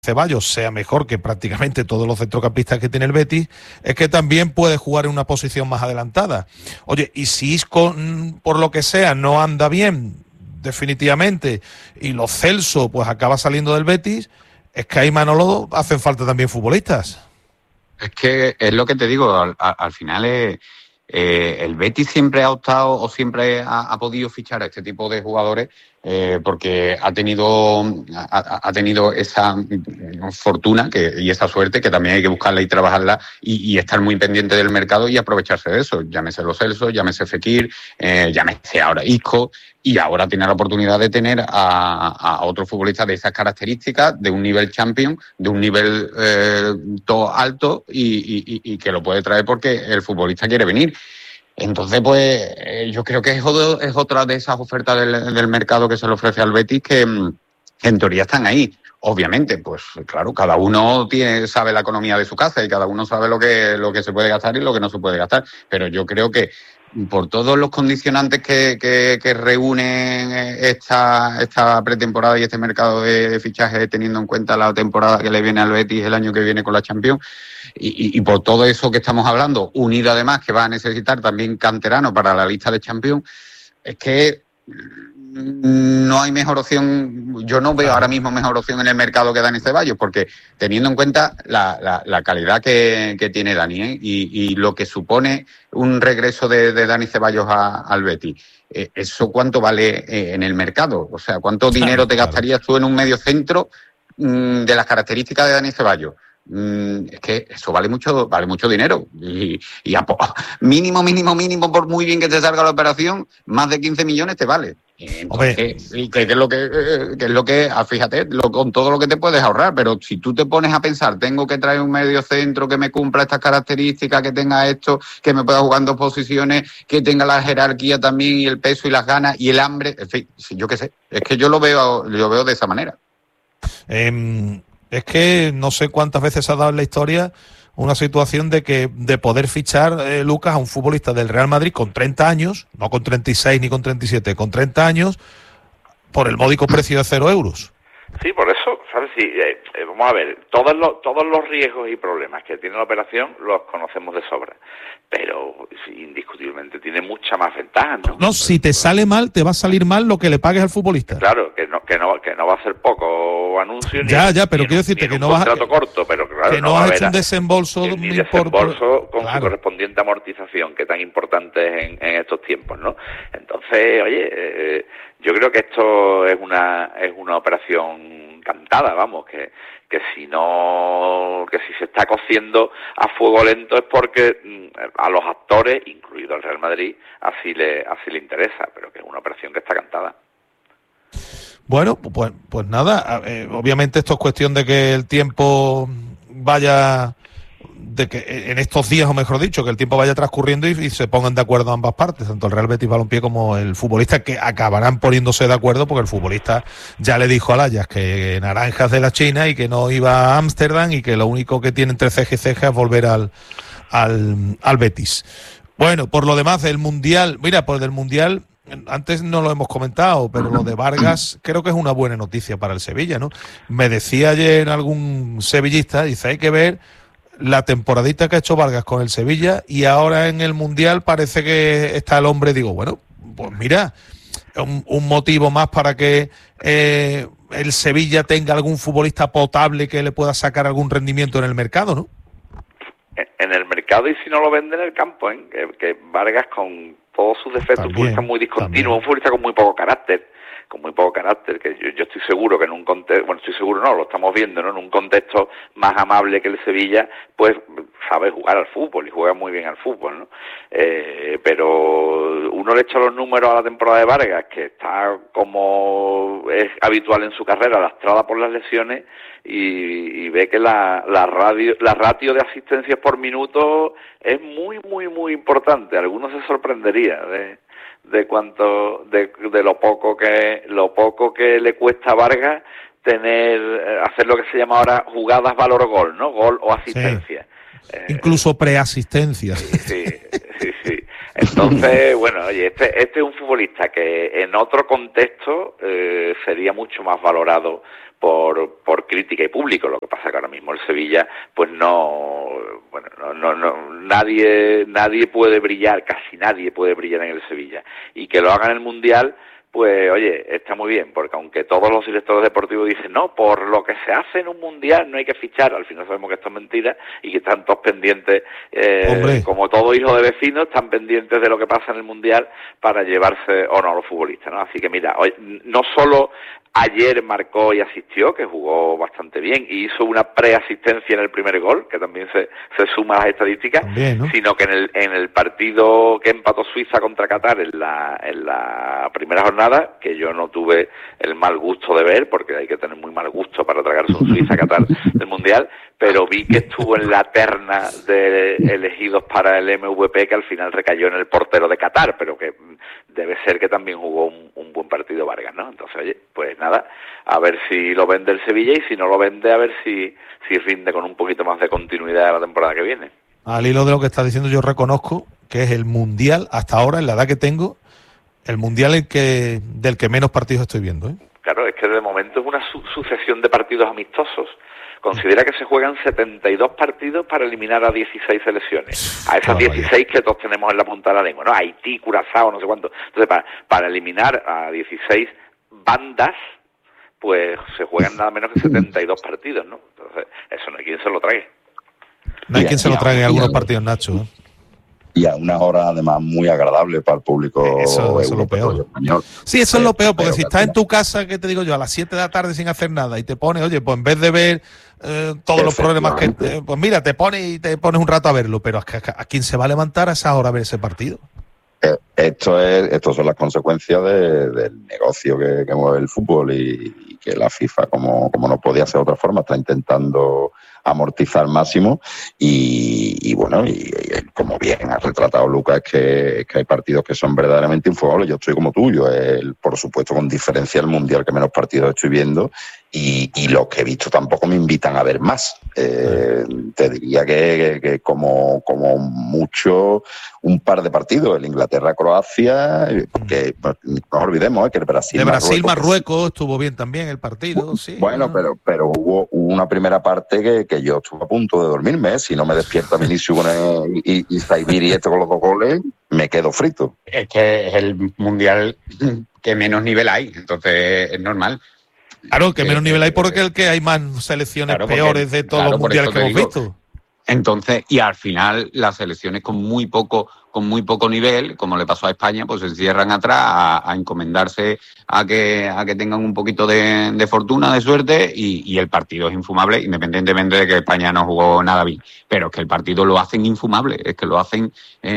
Ceballos sea mejor que prácticamente todos los centrocampistas que tiene el Betis, es que también puede jugar en una posición más adelantada. Oye, y si Isco, por lo que sea, no anda bien, definitivamente, y Lo Celso pues acaba saliendo del Betis, es que ahí, Manolo, hacen falta también futbolistas. Es que es lo que te digo, al final el Betis siempre ha optado o siempre ha podido fichar a este tipo de jugadores porque ha tenido esa fortuna y esa suerte que también hay que buscarla y trabajarla y estar muy pendiente del mercado y aprovecharse de eso. Llámese Lo Celso, llámese Fekir, llámese ahora Isco, y ahora tiene la oportunidad de tener a otro futbolista de esas características, de un nivel champion, de un nivel todo alto y que lo puede traer porque el futbolista quiere venir. Entonces, pues yo creo que es otra de esas ofertas del mercado que se le ofrece al Betis que en teoría están ahí. Obviamente, pues claro, cada uno sabe la economía de su casa y cada uno sabe lo que se puede gastar y lo que no se puede gastar. Pero yo creo que por todos los condicionantes que reúnen esta pretemporada y este mercado de fichajes, teniendo en cuenta la temporada que le viene al Betis el año que viene con la Champions, y por todo eso que estamos hablando, unido además que va a necesitar también canterano para la lista de Champions, es que no hay mejor opción. Yo no veo ahora mismo mejor opción en el mercado que Dani Ceballos, porque teniendo en cuenta la calidad que tiene Dani, y lo que supone un regreso de Dani Ceballos al Betis, ¿eso cuánto vale en el mercado? O sea, ¿cuánto dinero te gastarías tú en un medio centro de las características de Dani Ceballos? Es que eso vale mucho dinero y mínimo, por muy bien que te salga la operación, más de 15 millones te vale. Entonces, ¿qué es lo que fíjate, con todo lo que te puedes ahorrar? Pero si tú te pones a pensar, tengo que traer un medio centro que me cumpla estas características, que tenga esto, que me pueda jugar en dos posiciones, que tenga la jerarquía también y el peso y las ganas y el hambre, en fin, yo qué sé, es que yo lo veo de esa manera. Es que no sé cuántas veces ha dado en la historia una situación de poder fichar, Lucas, a un futbolista del Real Madrid con 30 años, no con 36 ni con 37, con 30 años, por el módico precio de 0 euros. Sí, por eso, ¿sabes? Sí, vamos a ver, todos los riesgos y problemas que tiene la operación los conocemos de sobra, pero sí, indiscutiblemente tiene mucha más ventaja, ¿no? No, si te sale mal, te va a salir mal lo que le pagues al futbolista. Claro, que no va a ser poco anuncio. Ya, pero quiero decirte que no vas a... contrato corto, pero claro, que no vas a echar un desembolso... Ni desembolso con su correspondiente amortización, que tan importante es en estos tiempos, ¿no? Entonces, oye, yo creo que esto es una operación cantada, vamos, que si se está cociendo a fuego lento es porque a los actores, incluido el Real Madrid, así le interesa, pero que es una operación que está cantada. Bueno, pues nada, obviamente esto es cuestión de que el tiempo vaya, de que en estos días, o mejor dicho, que el tiempo vaya transcurriendo y se pongan de acuerdo ambas partes, tanto el Real Betis Balompié como el futbolista, que acabarán poniéndose de acuerdo porque el futbolista ya le dijo al Ajax que naranjas de la China y que no iba a Ámsterdam y que lo único que tiene entre ceja y ceja es volver al Betis. Bueno, por lo demás del Mundial, mira, por del Mundial... Antes no lo hemos comentado, pero lo de Vargas creo que es una buena noticia para el Sevilla, ¿no? Me decía ayer algún sevillista, dice, hay que ver la temporadita que ha hecho Vargas con el Sevilla y ahora en el Mundial parece que está el hombre. Digo, bueno, pues mira, un motivo más para que el Sevilla tenga algún futbolista potable que le pueda sacar algún rendimiento en el mercado, ¿no? En el mercado, y si no lo vende en el campo, ¿eh? Que Vargas, con todos sus defectos, un futbolista muy discontinuo, un futbolista con muy poco carácter, que yo estoy seguro que en un contexto, bueno, estoy seguro no, lo estamos viendo, ¿no? En un contexto más amable que el Sevilla, pues sabe jugar al fútbol y juega muy bien al fútbol, ¿no? Pero uno le echa los números a la temporada de Vargas, que está, como es habitual en su carrera, lastrada por las lesiones, y ve que la ratio de asistencias por minuto es muy, muy, muy importante. Algunos se sorprendería de cuánto, de lo poco que le cuesta a Vargas hacer lo que se llama ahora jugadas valor gol, ¿no? Gol o asistencia. Sí. Incluso preasistencia. Sí. Entonces, Entonces, bueno, oye, este es un futbolista que en otro contexto sería mucho más valorado por crítica y público. Lo que pasa que ahora mismo el Sevilla, pues nadie puede brillar, casi nadie puede brillar en el Sevilla. Y que lo haga en el Mundial, pues oye, está muy bien, porque aunque todos los directores deportivos dicen, no, por lo que se hace en un Mundial no hay que fichar, al final sabemos que esto es mentira y que están todos pendientes, como todo hijo de vecino, están pendientes de lo que pasa en el Mundial para llevarse o no a los futbolistas, ¿no? Así que mira, hoy, no solo ayer marcó y asistió, que jugó bastante bien, y hizo una preasistencia en el primer gol, que también se suma a las estadísticas, también, ¿no? Sino que en el partido que empató Suiza contra Qatar en la primera jornada, que yo no tuve el mal gusto de ver, porque hay que tener muy mal gusto para tragarse un Suiza-Qatar del Mundial, pero vi que estuvo en la terna de elegidos para el MVP, que al final recayó en el portero de Qatar, pero que debe ser que también jugó un buen partido Vargas, ¿no? Entonces, oye, pues nada, a ver si lo vende el Sevilla, y si no lo vende, a ver si rinde con un poquito más de continuidad la temporada que viene. Al hilo de lo que estás diciendo, yo reconozco que es el Mundial, hasta ahora, en la edad que tengo, el Mundial del que menos partidos estoy viendo, ¿eh? Claro, es que de momento es una sucesión de partidos amistosos. Considera que se juegan 72 partidos para eliminar a 16 selecciones. A esas 16 que todos tenemos en la punta de la lengua, ¿no? Haití, Curazao, no sé cuánto. Entonces, para eliminar a 16 bandas, pues se juegan nada menos que 72 partidos, ¿no? Entonces, eso no hay quien se lo trague. No hay quien se lo trague en algunos partidos, Nacho, ¿eh? Y a una hora además muy agradable para el público. Eso es lo peor. Español. Sí, eso es lo peor, porque si estás en tu casa, ¿qué te digo yo? A las 7 de la tarde sin hacer nada y te pones, oye, pues en vez de ver todos los problemas que... pues mira, te pones un rato a verlo, pero ¿a quién se va a levantar a esa hora a ver ese partido? Esto son las consecuencias del negocio que mueve el fútbol y que la FIFA, como no podía ser de otra forma, está intentando amortizar al máximo y bueno, y como bien ha retratado Lucas, que hay partidos que son verdaderamente infugables. Yo estoy como tú, por supuesto, con diferencia el Mundial que menos partidos estoy viendo, y los que he visto tampoco me invitan a ver más. Te diría que como mucho un par de partidos, el Inglaterra-Croacia, que no nos olvidemos que el Brasil-Marruecos estuvo bien también el partido, sí. Bueno, pero hubo una primera parte que yo estuve a punto de dormirme, si no me despierta Vinicius y Zaibiri con los 2 goles, me quedo frito. Es que es el Mundial que menos nivel hay, entonces es normal. Claro, que menos nivel hay porque el que hay más selecciones peores de todos los mundiales que hemos visto. Entonces, y al final las selecciones con muy poco nivel, como le pasó a España, pues se encierran atrás a encomendarse a que tengan un poquito de fortuna, de suerte, y el partido es infumable, independientemente de que España no jugó nada bien. Pero es que el partido lo hacen infumable, es que lo hacen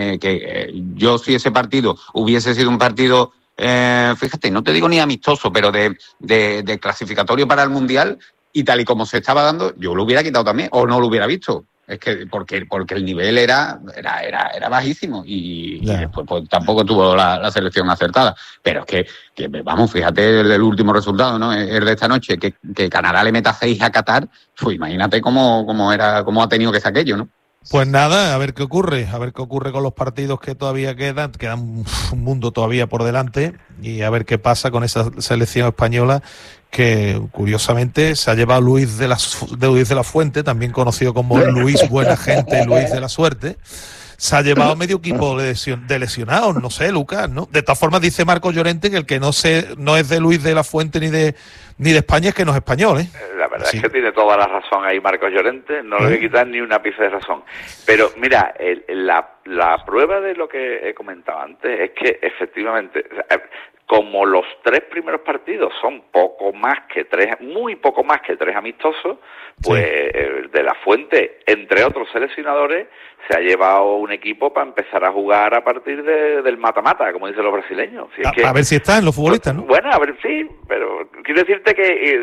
yo, si ese partido hubiese sido un partido, fíjate, no te digo ni amistoso, pero de clasificatorio para el Mundial, y tal y como se estaba dando, yo lo hubiera quitado también, o no lo hubiera visto. Es que porque el nivel era bajísimo y después pues tampoco tuvo la selección acertada. Pero es que vamos, fíjate el último resultado, ¿no? El de esta noche, que Canadá le meta 6 a Qatar, pues imagínate cómo ha tenido que ser aquello, ¿no? Pues nada, a ver qué ocurre con los partidos que todavía quedan un mundo todavía por delante, y a ver qué pasa con esa selección española que curiosamente se ha llevado Luis de la Fuente, también conocido como Luis Buena Gente, Luis de la Suerte. Se ha llevado medio equipo de lesionados, no sé, Lucas, ¿no? De todas formas dice Marcos Llorente que el que no es de Luis de la Fuente ni de España es que no es español, ¿eh? La verdad es que tiene toda la razón ahí Marcos Llorente, no le voy a quitar ni una pieza de razón. Pero mira, la prueba de lo que he comentado antes es que efectivamente, como los 3 primeros partidos son muy poco más que 3 amistosos, pues de la Fuente, entre otros seleccionadores, se ha llevado un equipo para empezar a jugar a partir del mata-mata, como dicen los brasileños. A ver si están los futbolistas, ¿no? Bueno, a ver, sí, pero quiero decirte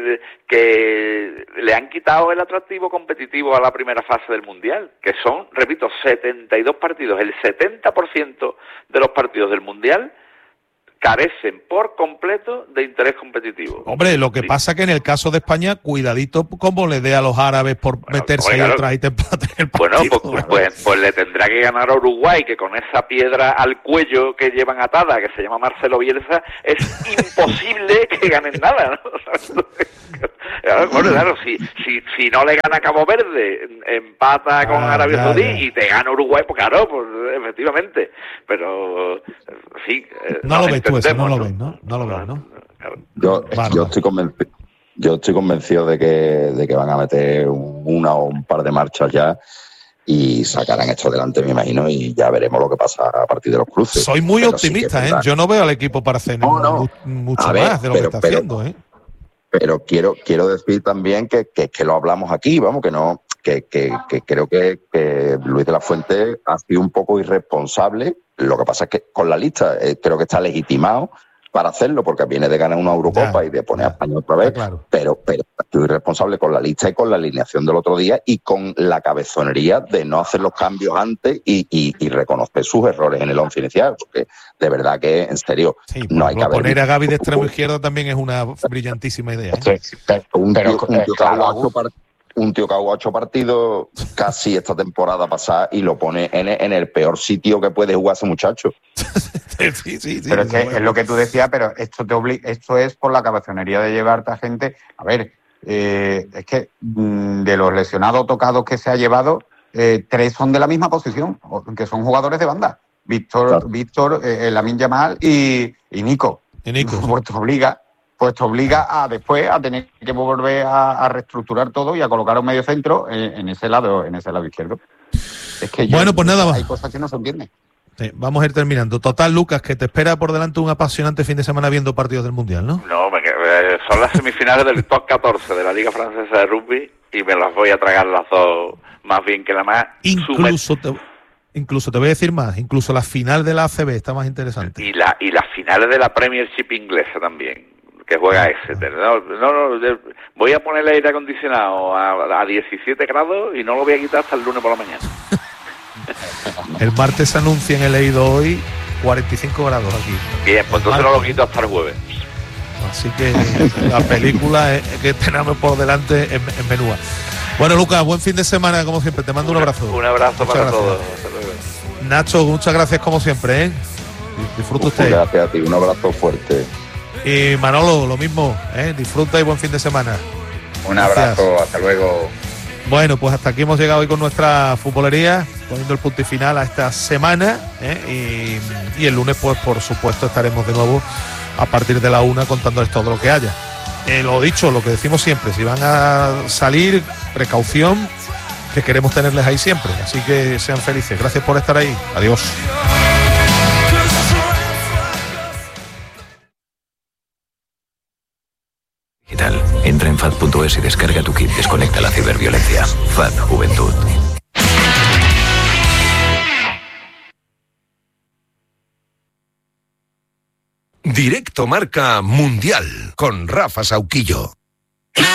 que le han quitado el atractivo competitivo a la primera fase del Mundial, que son, repito, 72 partidos. El 70% de los partidos del Mundial carecen por completo de interés competitivo. Hombre, lo que pasa que en el caso de España, cuidadito como le dé a los árabes por meterse ahí atrás y te empaten el partido. Bueno, pues le tendrá que ganar a Uruguay, que con esa piedra al cuello que llevan atada, que se llama Marcelo Bielsa, es imposible que ganen nada, ¿no? Bueno, claro, si no le gana Cabo Verde, empata con Arabia Saudí y te gana Uruguay, pues claro, pues efectivamente. Pero sí. No lo ves tú eso, no lo ves, ¿no? No lo ves, ¿no? Yo estoy convencido de que van a meter una o un par de marchas ya y sacarán esto adelante, me imagino, y ya veremos lo que pasa a partir de los cruces. Soy muy optimista, ¿eh? Yo no veo al equipo para hacer mucho más de lo que está haciendo, ¿eh? Pero quiero decir también que lo hablamos aquí, vamos, que creo que Luis de la Fuente ha sido un poco irresponsable. Lo que pasa es que con la lista creo que está legitimado para hacerlo, porque viene de ganar una Eurocopa y de poner a España otra vez, claro. pero ha sido irresponsable con la lista y con la alineación del otro día y con la cabezonería de no hacer los cambios antes y reconocer sus errores en el once inicial, porque de verdad que, en serio, no hay que haber... Poner a Gavi de extremo izquierdo también es una brillantísima idea, ¿eh? Sí, un tío que ha jugado 8 partidos casi esta temporada pasada y lo pone en el peor sitio que puede jugar ese muchacho. Sí, pero es que es lo que tú decías, pero esto es por la cabezonería de llevarte a gente. A ver, es que de los lesionados tocados que se ha llevado, 3 son de la misma posición, que son jugadores de banda. Víctor, Lamine Yamal y Nico. Pues te obliga a después a tener que volver a reestructurar todo y a colocar un medio centro en ese lado izquierdo. Es que pues nada más. Hay cosas que no se entienden. Sí, vamos a ir terminando. Total, Lucas, que te espera por delante un apasionante fin de semana viendo partidos del Mundial, ¿no? No, son las semifinales del top 14 de la Liga Francesa de Rugby y me las voy a tragar las dos más bien que la más. Incluso te voy a decir más, incluso la final de la ACB está más interesante. Y las finales de la Premiership inglesa también, que juega Exeter. No, voy a poner el aire acondicionado a 17 grados y no lo voy a quitar hasta el lunes por la mañana. El martes se anuncia en el leído hoy 45 grados aquí. Bien, pues entonces no lo quito hasta el jueves. Así que la película que tenemos por delante es menúa. Bueno, Lucas, buen fin de semana, como siempre. Te mando un abrazo. Un abrazo para todos. Nacho, muchas gracias como siempre, ¿eh? Disfruta usted. Gracias a ti, un abrazo fuerte. Y Manolo, lo mismo, ¿eh? Disfruta y buen fin de semana. Un abrazo, hasta luego. Bueno, pues hasta aquí hemos llegado hoy con nuestra futbolería, poniendo el punto y final a esta semana, ¿eh? Y el lunes, pues por supuesto, estaremos de nuevo a partir de la 1 contándoles todo lo que haya. Lo dicho, lo que decimos siempre, si van a salir, precaución, que queremos tenerles ahí siempre. Así que sean felices. Gracias por estar ahí. Adiós. Entra en FAD.es y descarga tu kit. Desconecta la ciberviolencia. FAD Juventud. Directo Marca Mundial con Rafa Sauquillo.